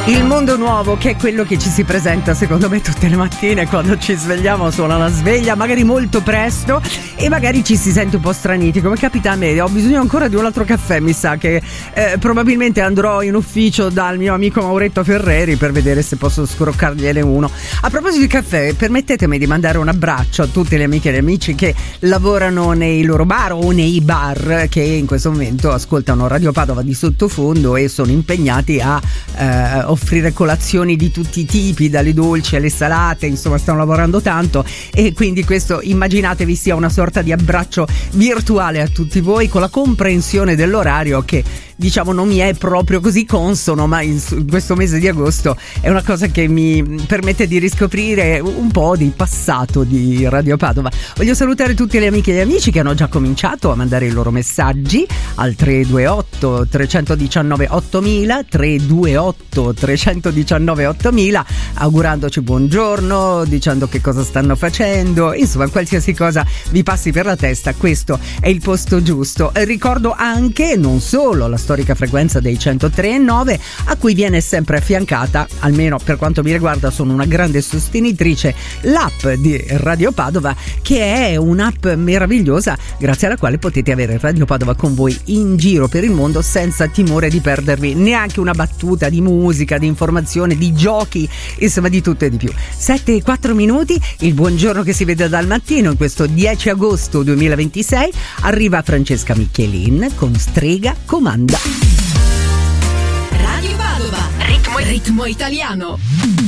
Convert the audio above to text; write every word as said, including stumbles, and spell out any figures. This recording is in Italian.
Il mondo nuovo, che è quello che ci si presenta secondo me tutte le mattine quando ci svegliamo, suona la sveglia, magari molto presto, e magari ci si sente un po' straniti, come capita a me. Ho bisogno ancora di un altro caffè, mi sa che eh, probabilmente andrò in ufficio dal mio amico Mauretto Ferreri per vedere se posso scroccargliene uno. A proposito di caffè, permettetemi di mandare un abbraccio a tutte le amiche e gli amici che lavorano nei loro bar o nei bar, che in questo momento ascoltano Radio Padova di sottofondo e sono impegnati a eh, offrire colazioni di tutti i tipi, dalle dolci alle salate, insomma stanno lavorando tanto, e quindi questo immaginatevi sia una sorta di abbraccio virtuale a tutti voi, con la comprensione dell'orario che diciamo non mi è proprio così consono, ma in, in questo mese di agosto è una cosa che mi permette di riscoprire un po' di passato di Radio Padova. Voglio salutare tutte le amiche e gli amici che hanno già cominciato a mandare i loro messaggi al tre due otto tre uno nove ottomila, tre due otto tre uno nove ottomila, augurandoci buongiorno, dicendo che cosa stanno facendo, insomma qualsiasi cosa vi passi per la testa, questo è il posto giusto. Ricordo anche non solo la storica frequenza dei centotré e nove, a cui viene sempre affiancata, almeno per quanto mi riguarda sono una grande sostenitrice, l'app di Radio Padova, che è un'app meravigliosa grazie alla quale potete avere Radio Padova con voi in giro per il mondo senza timore di perdervi neanche una battuta di musica, di informazione, di giochi, insomma di tutto e di più. Sette e quattro minuti, il buongiorno che si vede dal mattino in questo dieci agosto duemilaventisei. Arriva Francesca Michelin con Strega Comanda. Radio Padova, ritmo, ritmo italiano.